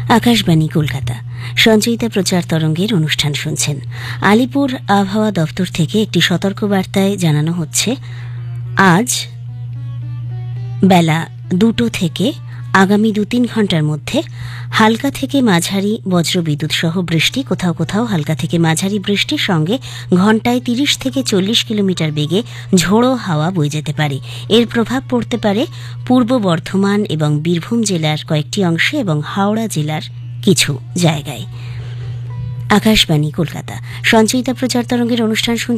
আকাশবাণী কলকাতা সঞ্চয়িতা প্রচার তরঙ্গের অনুষ্ঠান শুনছেন। আলিপুর আবহাওয়া দপ্তর থেকে একটি সতর্কবার্তায় জানানো হচ্ছে, আজ বেলা 2টো থেকে আগামী 2-3 ঘন্টার মধ্যে হালকা থেকে মাঝারি বজ্রবিদ্যুৎ সহ বৃষ্টি, কোথাও কোথাও হালকা থেকে মাঝারি বৃষ্টির সঙ্গে ঘন্টায় 30 থেকে 40 কিলোমিটার বেগে ঝোড়ো হাওয়া বয়ে যেতে পারে। এর প্রভাব পড়তে পারে পূর্ব বর্ধমান এবং বীরভূম জেলার কয়েকটি অংশে এবং হাওড়া জেলার কিছু জায়গায়। আকাশবাণী কলকাতা সঞ্চয়িতা প্রচার তরঙ্গের অনুষ্ঠান